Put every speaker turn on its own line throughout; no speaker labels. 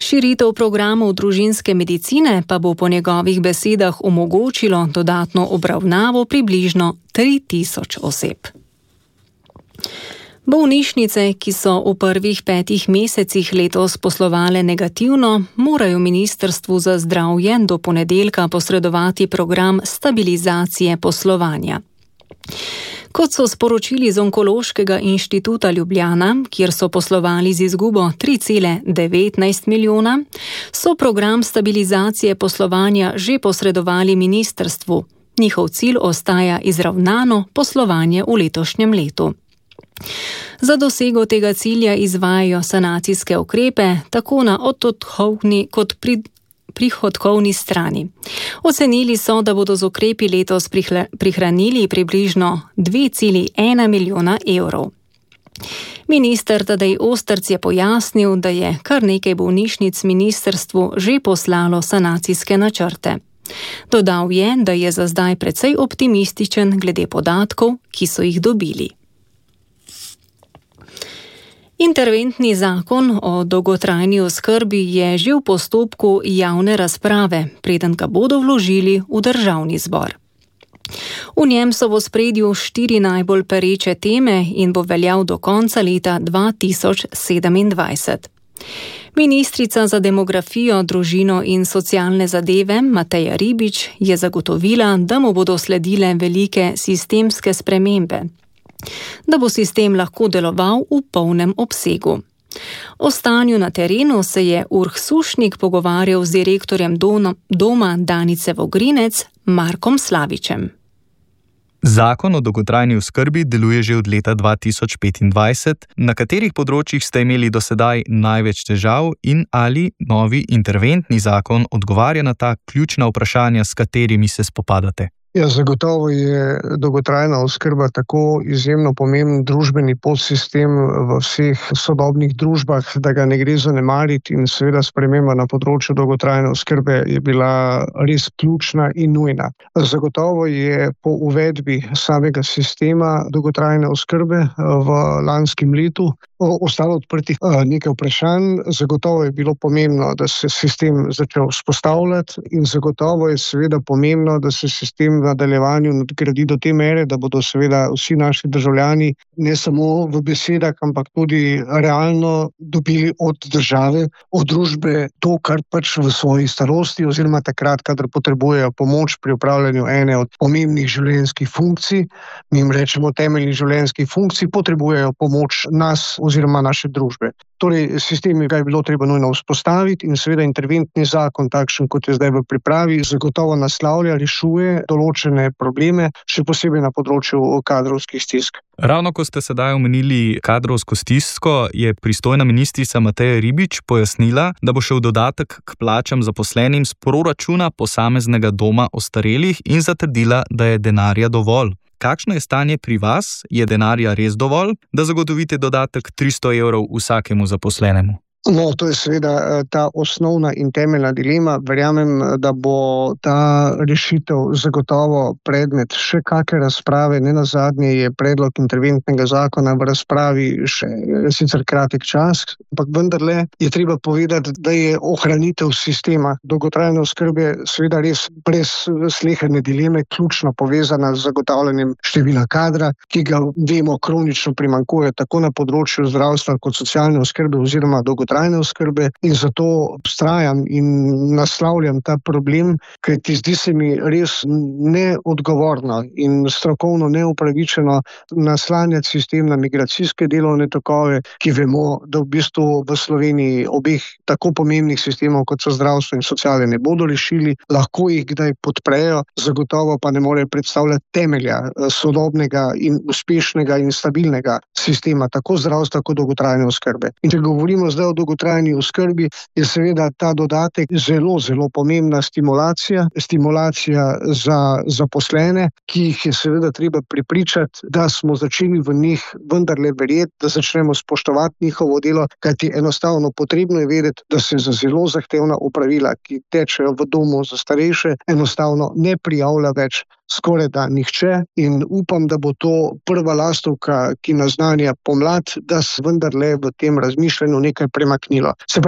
Širitev programov družinske medicine pa bo po njegovih besedah omogočilo dodatno obravnavo približno 3000 oseb. Bolnišnice, ki so v prvih 5 mesecih letos poslovale negativno, morajo Ministrstvu za zdravje do ponedeljka posredovati program stabilizacije poslovanja. Kot so sporočili z Onkološkega inštituta Ljubljana, kjer so poslovali z izgubo 3,19 milijona, so program stabilizacije poslovanja že posredovali ministrstvu. Njihov cilj ostaja izravnano poslovanje v letošnjem letu. Za dosego tega cilja izvajajo sanacijske ukrepe tako na odhodkovni kot prihodkovni strani. Ocenili so, da bodo z ukrepi letos prihranili približno 2,1 milijona evrov. Minister Tadej Ostrc je pojasnil, da je kar nekaj bolnišnic ministrstvu že poslalo sanacijske načrte. Dodal je, da je za zdaj precej optimističen glede podatkov, ki so jih dobili. Interventni zakon o dolgotrajni oskrbi je že v postopku javne razprave, preden ga bodo vložili v Državni zbor. V njem so v ospredju 4 najbolj pereče teme in bo veljal do konca leta 2027. Ministrica za demografijo, družino in socialne zadeve Mateja Ribič je zagotovila, da mu bodo sledile velike sistemske spremembe, da bo sistem lahko deloval v polnem obsegu. O stanju na terenu se je Urh Sušnik pogovarjal z direktorjem doma Danice Vogrinec Markom Slavičem.
Zakon o dolgotrajni oskrbi deluje že od leta 2025. Na katerih področjih ste imeli do sedaj največ težav in ali novi interventni zakon odgovarja na ta ključna vprašanja, s katerimi se spopadate?
Ja, zagotovo je dolgotrajna oskrba tako izjemno pomemben družbeni podsistem v vseh sodobnih družbah, da ga ne gre zanemariti, in seveda sprememba na področju dolgotrajne oskrbe je bila res ključna in nujna. Zagotovo je po uvedbi samega sistema dolgotrajne oskrbe v lanskem letu ostalo odprtih nekaj vprašanj. Zagotovo je bilo pomembno, da se sistem začel vzpostavljati, in zagotovo je seveda pomembno, da se sistem v nadaljevanju nadgradi do te mere, da bodo seveda vsi naši državljani ne samo v besedah, ampak tudi realno dobili od države, od družbe to, kar pač v svoji starosti oziroma takrat, kadar potrebujejo pomoč pri opravljanju ene od pomembnih življenjskih funkcij, mi jim rečemo temeljnih življenjskih funkcij, potrebujejo pomoč nas oziroma naše družbe. Torej, sistem ga je bilo treba nujno vzpostaviti in seveda interventni zakon, takšen kot je zdaj v pripravi, zagotovo naslavlja, rešuje določene probleme, še posebej na področju kadrovskih stisk.
Ravno ko ste sedaj omenili kadrovsko stisko, je pristojna ministrica Mateja Ribič pojasnila, da bo šel dodatek k plačam zaposlenim z proračuna posameznega doma ostarelih in zatrdila, da je denarja dovolj. Kakšno je stanje pri vas? Je denarja res dovolj, da zagotovite dodatek 300 evrov vsakemu zaposlenemu?
No, to je seveda ta osnovna in temeljna dilema. Verjamem, da bo ta rešitev zagotovo predmet še kakšne razprave. Nenazadnje je predlog interventnega zakona v razpravi še sicer kratek čas, ampak vendarle je treba povedati, da je ohranitev sistema dolgotrajne oskrbe seveda res brez sleherne dileme ključno povezana z zagotavljanjem števila kadra, ki ga vemo kronično primanjkuje tako na področju zdravstva kot socialne oskrbe oziroma dolgotrajne oskrbe, in zato vztrajam in naslavljam ta problem, kajti zdi se mi res neodgovorno in strokovno neupravičeno naslanjati sistem na migracijske delovne tokove, ki vemo, da v bistvu v Sloveniji obeh tako pomembnih sistemov, kot so zdravstvo in sociale, ne bodo rešili, lahko jih kdaj podprejo, zagotovo pa ne morejo predstavljati temelja sodobnega in uspešnega in stabilnega sistema, tako zdravstva kot dolgotrajne oskrbe. In če govorimo zdaj o dolgotrajni oskrbi, je seveda ta dodatek zelo, zelo pomembna stimulacija za zaposlene, ki jih je seveda treba prepričati, da smo začeli v njih vendarle verjeti, da začnemo spoštovati njihovo delo, kajti enostavno potrebno je vedeti, da se za zelo zahtevna opravila, ki tečejo v domu za starejše, enostavno ne prijavlja več skoraj da nihče, in upam, da bo to prva lastovka, ki naznanja pomlad, da se vendarle v tem razmišljanju nekaj premaknilo. Se pravi,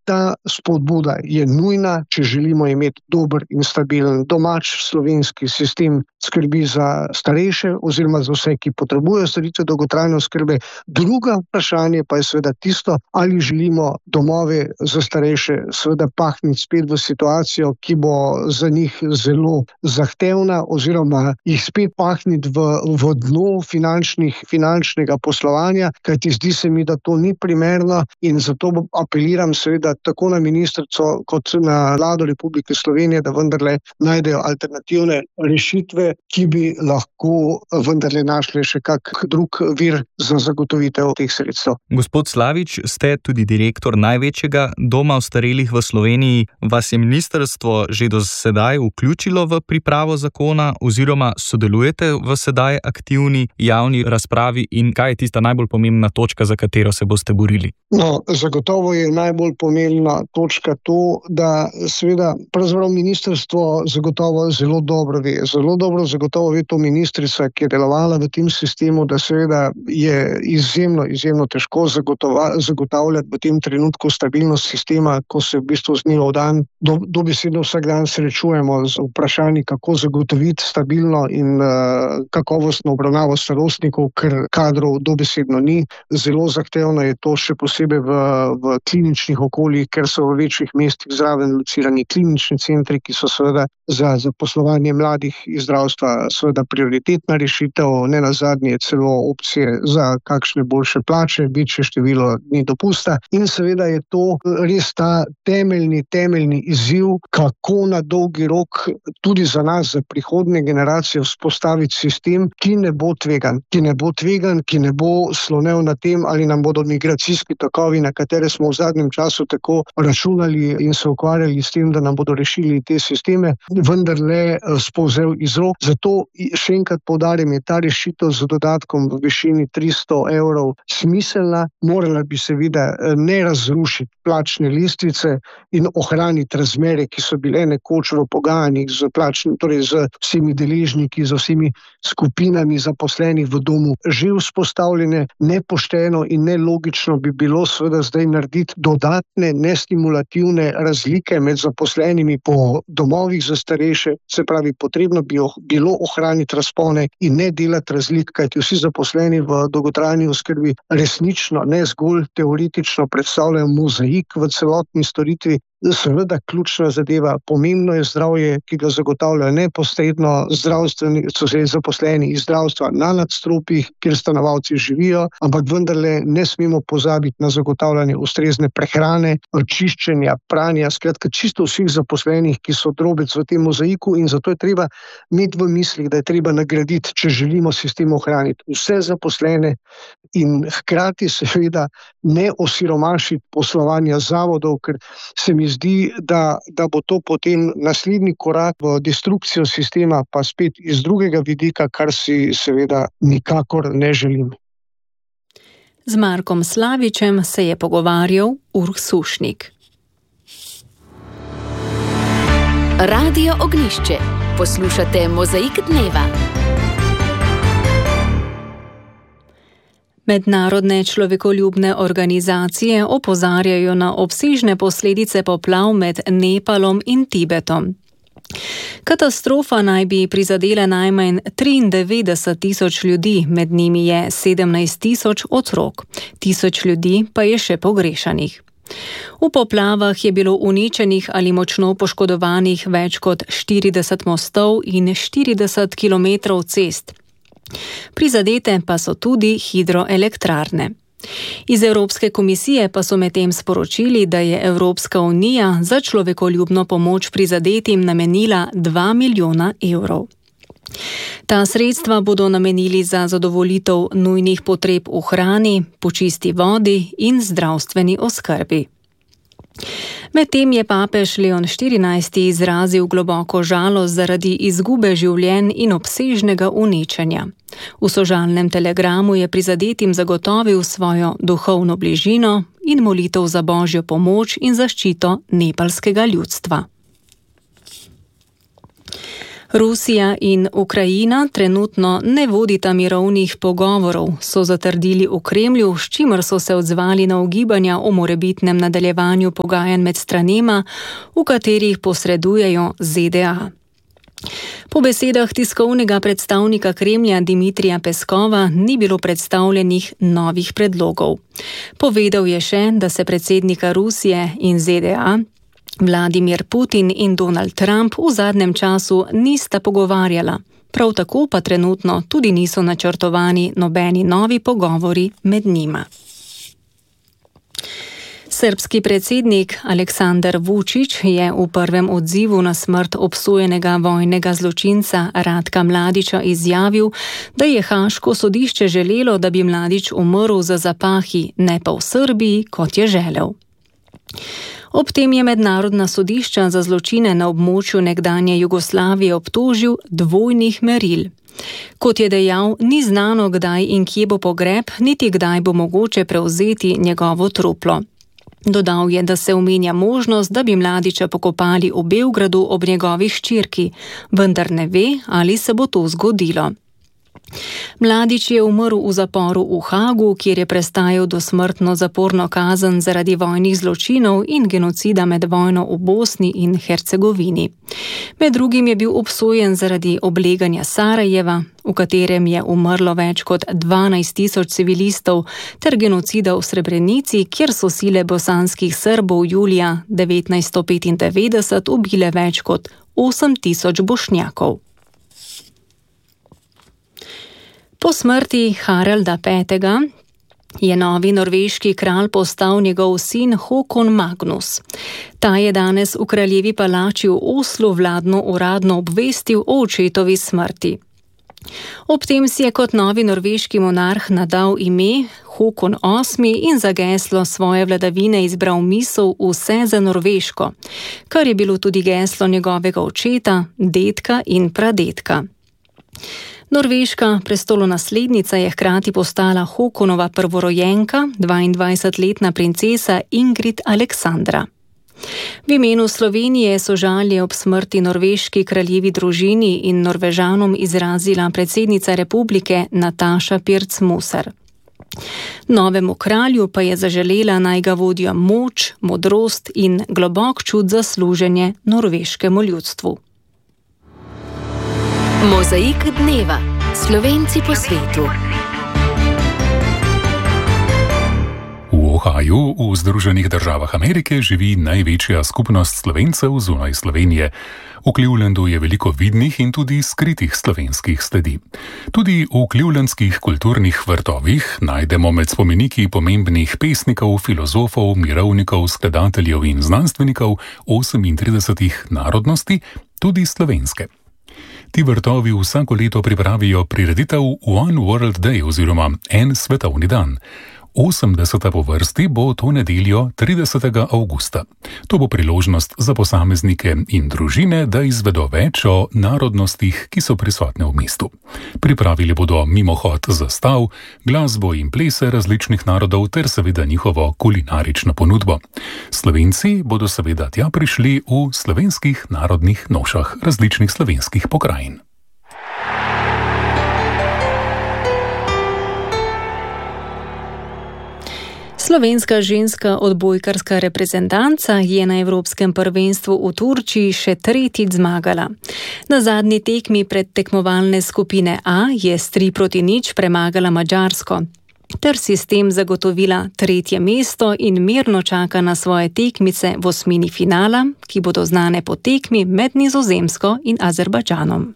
ta spodbuda je nujna, če želimo imeti dober in stabilen domač slovenski sistem skrbi za starejše oziroma za vse, ki potrebujejo storitve dolgotrajne oskrbe. Drugo vprašanje pa je seveda tisto, ali želimo domove za starejše seveda pahniti spet v situacijo, ki bo za njih zelo zahtevna oziroma jih spet pahniti v dno finančnega poslovanja, kajti zdi se mi, da to ni primerno in zato apeliram seveda tako na ministrico kot na Vlado Republike Slovenije, da vendarle najdejo alternativne rešitve, ki bi lahko vendarle našli še kak drug vir za zagotovitev teh sredstev.
Gospod Slavič, ste tudi direktor največjega doma ostarelih v Sloveniji. Vas je ministrstvo že do sedaj vključilo v pripravo zakona oziroma sodelujete v sedaj aktivni javni razpravi in kaj je tista najbolj pomembna točka, za katero se boste borili?
No, zagotovo je najbolj pomembna točka to, da seveda pravzaprav ministrstvo zagotovo zelo dobro zagotovo ve to ministrica, ki je delovala v tem sistemu, da seveda je izjemno težko zagotavljati v tem trenutku stabilnost sistema, ko se v bistvu z dneva v dan dobesedno vsak dan srečujemo z vprašanji, kako zagotoviti stabilno in kakovostno obravnavo starostnikov, ker kadrov dobesedno ni. Zelo zahtevno je to še posebej v kliničnih okoljih, ker so v večjih mestih zraven locirani klinični centri, ki so seveda za zaposlovanje mladih iz zdravstva seveda prioritetna rešitev, ne nazadnje celo opcije za kakšne boljše plače, večje število dni dopusta in seveda je to res ta temeljni izziv, kako na dolgi rok tudi za nas, za prihodnje generacije vzpostaviti sistem, ki ne bo tvegan, ki ne bo slonel na tem, ali nam bodo migracijski tokovi, na katere smo v zadnjem času tako računali in se ukvarjali s tem, da nam bodo rešili te sisteme, vendarle spolzel iz rok. Zato še enkrat poudarjam, je ta rešitev z dodatkom v višini 300 evrov smiselna, morala bi seveda ne razrušiti plačne lestvice in ohraniti razmere, ki so bile nekoč v pogajanjih z vsemi deležniki, z vsemi skupinami zaposlenih v domu že vzpostavljene. Nepošteno in nelogično bi bilo seveda zdaj narediti dodatne nestimulativne razlike med zaposlenimi po domovih za starejše, se pravi, potrebno bi bilo ohraniti razpone in ne delati razlik, kajti vsi zaposleni v dolgotrajni oskrbi resnično, ne zgolj teoretično predstavljajo mozaik v celotni storitvi. Seveda ključna zadeva, pomembno je zdravje, ki ga zagotavljajo neposredno zaposleni iz zdravstva na nadstropjih, kjer stanovalci živijo, ampak vendarle ne smemo pozabiti na zagotavljanje ustrezne prehrane, čiščenja, pranja, skratka čisto vseh zaposlenih, ki so drobec v tem mozaiku in zato je treba imeti v mislih, da je treba nagraditi, če želimo sistem ohraniti vse zaposlene in hkrati seveda ne osiromašiti poslovanja zavodov, ker se mi zdi, da bo to potem naslednji korak v destrukcijo sistema, pa spet iz drugega vidika, kar si seveda nikakor ne želim.
Z Markom Slavičem se je pogovarjal Urh Sušnik.
Radio Ognjišče. Poslušate Mozaik dneva.
Mednarodne človekoljubne organizacije opozarjajo na obsežne posledice poplav med Nepalom in Tibetom. Katastrofa naj bi prizadela najmanj 93,000 ljudi, med njimi je 17,000 otrok. 1000 ljudi pa je še pogrešanih. V poplavah je bilo uničenih ali močno poškodovanih več kot 40 mostov in 40 kilometrov cest. Prizadete pa so tudi hidroelektrarne. Iz Evropske komisije pa so medtem sporočili, da je Evropska unija za človekoljubno pomoč prizadetim namenila 2 milijona evrov. Ta sredstva bodo namenili za zadovoljitev nujnih potreb v hrani, po čisti vodi in zdravstveni oskrbi. Medtem je papež Leon XIV izrazil globoko žalost zaradi izgube življenj in obsežnega uničenja. V sožalnem telegramu je prizadetim zagotovil svojo duhovno bližino in molitev za božjo pomoč in zaščito nepalskega ljudstva. Rusija in Ukrajina trenutno ne vodita mirovnih pogovorov, so zatrdili v Kremlju, s čimer so se odzvali na ugibanja o morebitnem nadaljevanju pogajanj med stranema, v katerih posredujejo ZDA. Po besedah tiskovnega predstavnika Kremlja Dimitrija Peskova ni bilo predstavljenih novih predlogov. Povedal je še, da se predsednika Rusije in ZDA Vladimir Putin in Donald Trump v zadnjem času nista pogovarjala, prav tako pa trenutno tudi niso načrtovani nobeni novi pogovori med njima. Srbski predsednik Aleksandar Vučić je v prvem odzivu na smrt obsojenega vojnega zločinca Ratka Mladića izjavil, da je Haaško sodišče želelo, da bi Mladić umrl za zapahi, ne pa v Srbiji, kot je želel. Ob tem je mednarodna sodišča za zločine na območju nekdanje Jugoslavije obtožil dvojnih meril. Kot je dejal, ni znano, kdaj in kje bo pogreb, niti kdaj bo mogoče prevzeti njegovo truplo. Dodal je, da se omenja možnost, da bi Mladića pokopali v Beogradu ob njegovi hčerki, vendar ne ve, ali se bo to zgodilo. Mladić je umrl v zaporu v Hagu, kjer je prestajal dosmrtno zaporno kazen zaradi vojnih zločinov in genocida med vojno v Bosni in Hercegovini. Med drugim je bil obsojen zaradi obleganja Sarajeva, v katerem je umrlo več kot 12.000 civilistov, ter genocida v Srebrenici, kjer so sile bosanskih Srbov julija 1995 ubile več kot 8.000 Bošnjakov. Po smrti Haralda V. je novi norveški kralj postal njegov sin Håkon Magnus. Ta je danes v kraljevi palači v Oslu vladno uradno obvestil o očetovi smrti. Ob tem si je kot novi norveški monarh nadal ime Håkon VIII in za geslo svoje vladavine izbral misel Vse za Norveško, kar je bilo tudi geslo njegovega očeta, dedka in pradedka. Norveška prestolonaslednica je hkrati postala Håkonova prvorojenka, 22-letna princesa Ingrid Aleksandra. V imenu Slovenije sožalje ob smrti norveški kraljevi družini in Norvežanom izrazila predsednica republike Nataša Pirc Musar. Novemu kralju pa je zaželela, naj ga vodijo moč, modrost in globok čut za služenje norveškemu ljudstvu.
Mozaik dneva. Slovenci po svetu.
V Ohaju v Združenih državah Amerike živi največja skupnost Slovencev zunaj Slovenije. V Clevelandu je veliko vidnih in tudi skritih slovenskih sledi. Tudi v clevelandskih kulturnih vrtovih najdemo med spomeniki pomembnih pesnikov, filozofov, mirovnikov, skladateljev in znanstvenikov 38 narodnosti, tudi slovenske. Ti vrtovi vsako leto pripravijo prireditev One World Day oziroma En svetovni dan. 80. po vrsti bo to nedeljo 30. avgusta. To bo priložnost za posameznike in družine, da izvedo več o narodnostih, ki so prisotne v mestu. Pripravili bodo mimohod zastav, glasbo in plese različnih narodov ter seveda njihovo kulinarično ponudbo. Slovenci bodo seveda tja prišli v slovenskih narodnih nošah različnih slovenskih pokrajin.
Slovenska ženska odbojkarska reprezentanca je na Evropskem prvenstvu v Turčiji še tretjič zmagala. Na zadnji tekmi predtekmovalne skupine A je s 3-0 premagala Madžarsko, ter si s tem zagotovila tretje mesto in mirno čaka na svoje tekmice v osmini finala, ki bodo znane po tekmi med Nizozemsko in Azerbajdžanom.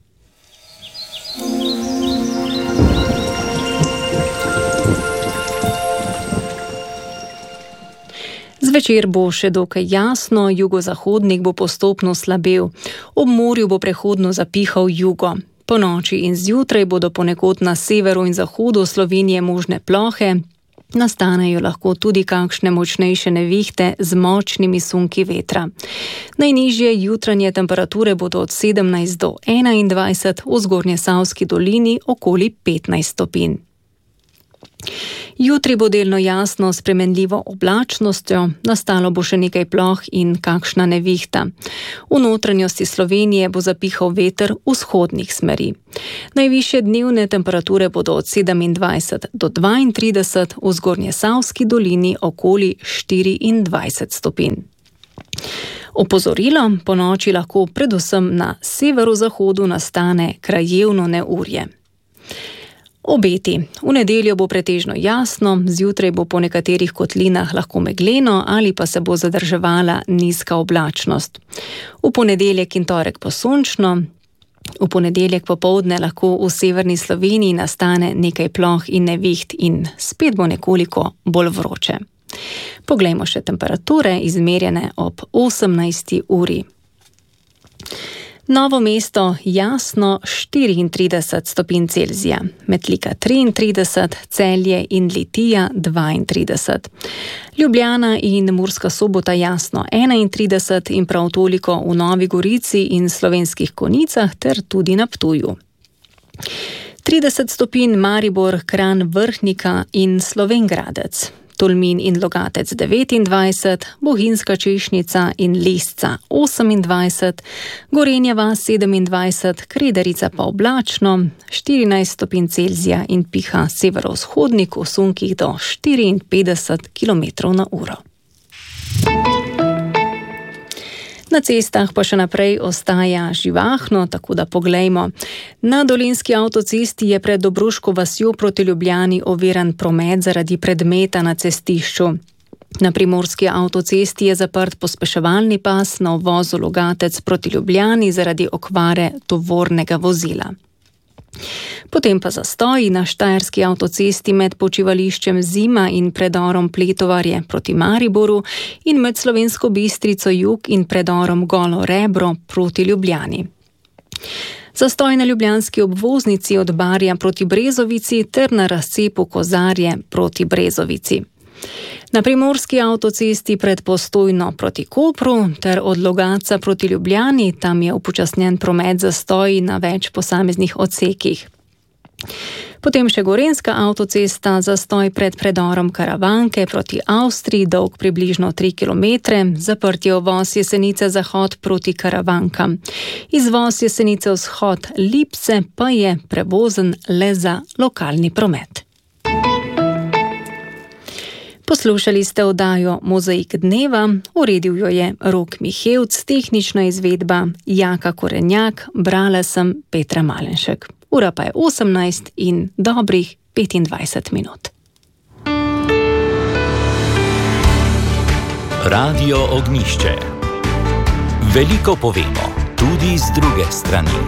Zvečer bo še dokaj jasno, jugozahodnik bo postopno slabel. Ob morju bo prehodno zapihal jugo. Po noči in zjutraj bodo ponekod na severu in zahodu Slovenije možne plohe. Nastanejo lahko tudi kakšne močnejše nevihte z močnimi sunki vetra. Najnižje jutranje temperature bodo od 17 do 21, v Zgornjesavski dolini okoli 15 stopinj. Jutri bo delno jasno s spremenljivo oblačnostjo, nastalo bo še nekaj ploh in kakšna nevihta. V notranjosti Slovenije bo zapihal veter vzhodnih smeri. Najvišje dnevne temperature bodo od 27 do 32, v Zgornjesavski dolini okoli 24 stopinj. Opozorilo, po noči lahko predvsem na severozahodu nastane krajevno neurje. Obeti. V nedeljo bo pretežno jasno, zjutraj bo po nekaterih kotlinah lahko megleno ali pa se bo zadrževala nizka oblačnost. V ponedeljek in torek bo sončno, v ponedeljek popoldne lahko v severni Sloveniji nastane nekaj ploh in neviht in spet bo nekoliko bolj vroče. Poglejmo še temperature, izmerjene ob 18. uri. Novo mesto jasno 34 stopinj Celzija, Metlika 33, Celje in Litija 32. Ljubljana in Murska Sobota jasno 31 in prav toliko v Novi Gorici in Slovenskih Konjicah ter tudi na Ptuju. 30 stopinj Maribor, Kranj, Vrhnika in Slovenj Gradec. Tolmin in Logatec 29, Bohinjska Češnjica in Lesca 28, Gorenja vas 27, Kredarica pa oblačno, 14 stopinj Celzija in piha severovzhodnik v sunkih do 54 km/h. Na cestah pa še naprej ostaja živahno, tako da poglejmo. Na Dolenjski avtocesti je pred Dobruško vasjo proti Ljubljani oviran promet zaradi predmeta na cestišču. Na Primorski avtocesti je zaprt pospeševalni pas na uvozu Logatec proti Ljubljani zaradi okvare tovornega vozila. Potem pa zastoji na Štajerski avtocesti med počivališčem Zima in predorom Pletovarje proti Mariboru in med Slovensko Bistrico jug in predorom Golo Rebro proti Ljubljani. Zastoj na ljubljanski obvoznici od Barja proti Brezovici ter na razcepu Kozarje proti Brezovici. Na Primorski avtocesti pred Postojno proti Kopru ter od Logatca proti Ljubljani, tam je upočasnjen promet zastoji na več posameznih odsekih. Potem še Gorenjska avtocesta, zastoj pred predorom Karavanke proti Avstriji, dolg približno 3 km, zaprtje uvoz Jesenice zahod proti Karavankam. Izvoz Jesenice vzhod Lipce pa je prevozen le za lokalni promet. Poslušali ste oddajo Mozaik dneva, uredil jo je Rok Mihevc, tehnična izvedba Jaka Korenjak, brala sem Petra Malenšek. Ura pa je 18 in dobrih 25 minut.
Radio Ognjišče. Veliko povemo, tudi z druge strani.